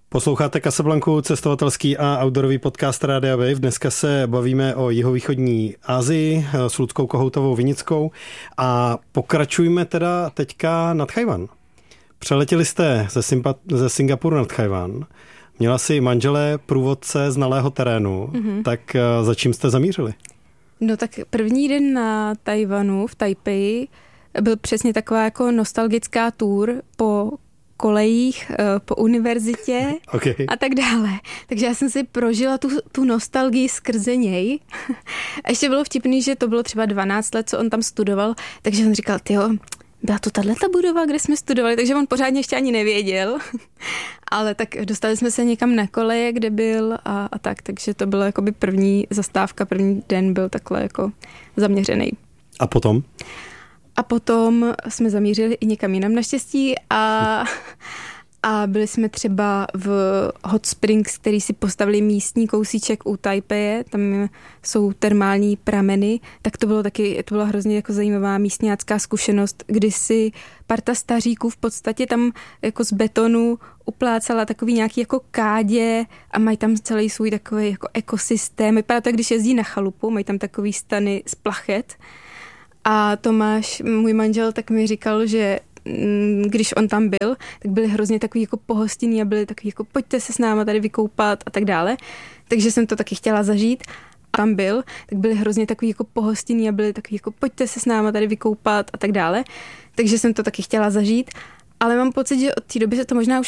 Posloucháte Casablancu, cestovatelský a outdoorový podcast Rádia Wave. Dneska se bavíme o jihovýchodní Asii s Ludskou Kohoutovou Vinickou a pokračujeme teda teďka nad Tchaj-wan. Přeletěli jste ze Singapuru nad Tchaj-wan. Měla si manžele průvodce znalého terénu, tak za čím jste zamířili? No tak první den na Tajvanu, v Tajpeji, byl přesně taková jako nostalgická tour po kolejích, po univerzitě a tak dále. Takže já jsem si prožila tu nostalgii skrze něj. A ještě bylo vtipný, že to bylo třeba 12 let, co on tam studoval, takže jsem říkal, tyjo, byla to tato budova, kde jsme studovali, takže on pořádně ještě ani nevěděl. Ale tak dostali jsme se někam na koleje, kde byl a tak, takže to bylo jakoby první zastávka, první den byl takhle jako zaměřený. A potom? A potom jsme zamířili i někam jinam naštěstí a byli jsme třeba v Hot Springs, který si postavili místní kousíček u Tajpeje, tam jsou termální prameny, tak to byla hrozně jako zajímavá místňácká zkušenost, kdy si parta staříků v podstatě tam jako z betonu uplácala takový nějaký jako kádě a mají tam celý svůj takový jako ekosystém. Vypadá to, když jezdí na chalupu, mají tam takový stany z plachet. A Tomáš, můj manžel, tak mi říkal, že když on tam byl, tak byli hrozně takový jako pohostinní a byli takový jako pojďte se s náma tady vykoupat a tak dále. Takže jsem to taky chtěla zažít. A tam byl, tak byli hrozně takový jako pohostinní a byli takový jako pojďte se s náma tady vykoupat a tak dále. Takže jsem to taky chtěla zažít. Ale mám pocit, že od té doby se to možná už